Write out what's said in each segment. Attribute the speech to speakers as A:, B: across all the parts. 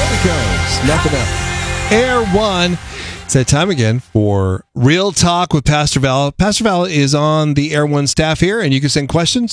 A: Silicones, nothing else. Air One. It's that time again for Real Talk with Pastor Val. Pastor Val is on the Air One staff here, and you can send questions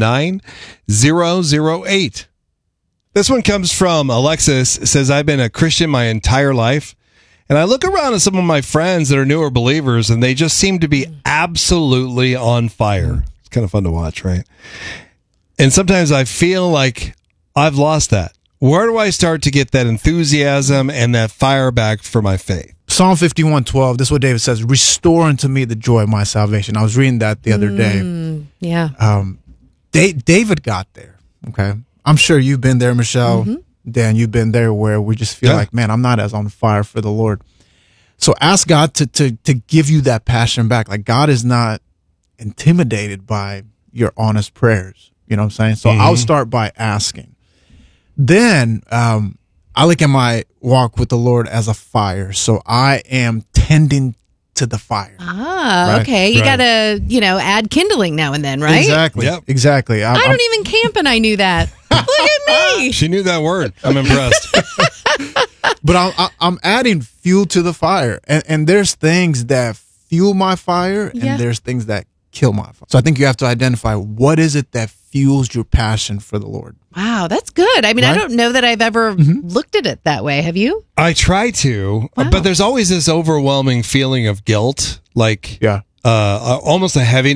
A: 79008. This one comes from Alexis. It says, I've been a Christian my entire life, and I look around at some of my friends that are newer believers, and they just seem to be absolutely on fire. It's kind of fun to watch, right? And sometimes I feel like I've lost that. Where do I start to get that enthusiasm and that fire back for my faith?
B: Psalm 51:12. This is what David says: "Restore unto me the joy of my salvation." I was reading that the other day.
C: Yeah.
B: David got there. Okay, I'm sure you've been there, Michelle. Dan, you've been there where we just feel like, man, I'm not as on fire for the Lord. So ask God to give you that passion back. Like, God is not intimidated by your honest prayers. You know what I'm saying? So I'll start by asking. Then I look at my walk with the Lord as a fire. So I am tending to the fire.
C: Right? Okay. You got to, add kindling now and then, right?
B: Exactly.
A: Yep.
B: Exactly.
C: I don't even camp and I knew that. Look at me.
A: She knew that word. I'm impressed.
B: But I'm adding fuel to the fire. And there's things that fuel my fire and there's things that kill my fire. So I think you have to identify what is it that fuels your passion for the Lord.
C: Wow, that's good. I mean, right? I don't know that I've ever looked at it that way. Have you?
A: I try to, but there's always this overwhelming feeling of guilt, like almost a heaviness.